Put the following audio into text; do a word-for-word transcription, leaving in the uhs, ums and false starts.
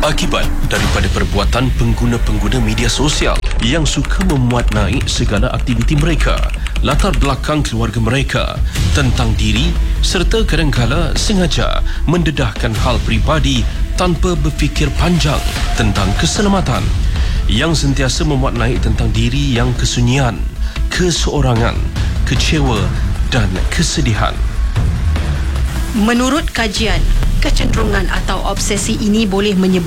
Akibat daripada perbuatan pengguna-pengguna media sosial yang suka memuat naik segala aktiviti mereka, latar belakang keluarga mereka, tentang diri serta kadangkala sengaja mendedahkan hal peribadi tanpa berfikir panjang tentang keselamatan, yang sentiasa memuat naik tentang diri yang kesunyian, keseorangan, kecewa dan kesedihan. Menurut kajian, kecenderungan atau obsesi ini boleh menyebabkan